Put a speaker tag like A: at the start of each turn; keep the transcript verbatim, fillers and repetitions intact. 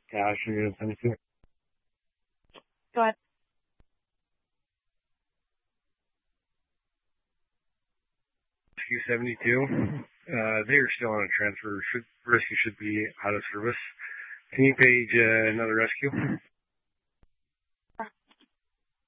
A: Cash and you're going to send it to.
B: Go ahead.
A: Rescue seventy-two. Uh, they are still on a transfer. Should, rescue should be out of service. Can you page uh, another rescue?